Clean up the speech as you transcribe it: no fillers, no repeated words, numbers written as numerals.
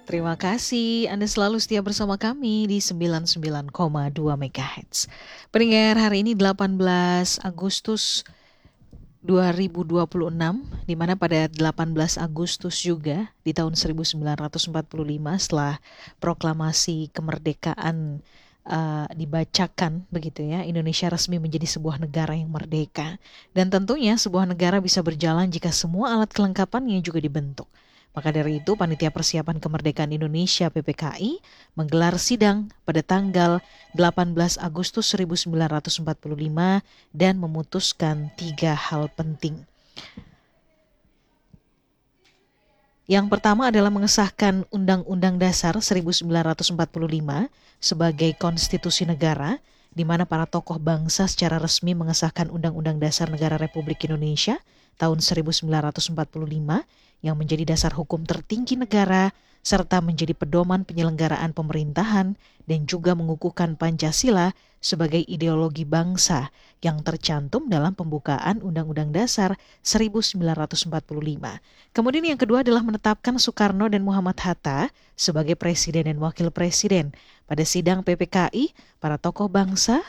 Terima kasih Anda selalu setia bersama kami di 99,2 MHz. Pendengar, hari ini 18 Agustus 2026, di mana pada 18 Agustus juga di tahun 1945 setelah proklamasi kemerdekaan dibacakan begitu ya, Indonesia resmi menjadi sebuah negara yang merdeka. Dan tentunya sebuah negara bisa berjalan jika semua alat kelengkapannya juga dibentuk. Maka dari itu, Panitia Persiapan Kemerdekaan Indonesia PPKI menggelar sidang pada tanggal 18 Agustus 1945 dan memutuskan 3 hal penting. Yang pertama adalah mengesahkan Undang-Undang Dasar 1945 sebagai konstitusi negara, di mana para tokoh bangsa secara resmi mengesahkan Undang-Undang Dasar Negara Republik Indonesia tahun 1945 yang menjadi dasar hukum tertinggi negara serta menjadi pedoman penyelenggaraan pemerintahan dan juga mengukuhkan Pancasila sebagai ideologi bangsa yang tercantum dalam pembukaan Undang-Undang Dasar 1945. Kemudian yang kedua adalah menetapkan Soekarno dan Muhammad Hatta sebagai presiden dan wakil presiden. Pada sidang PPKI, para tokoh bangsa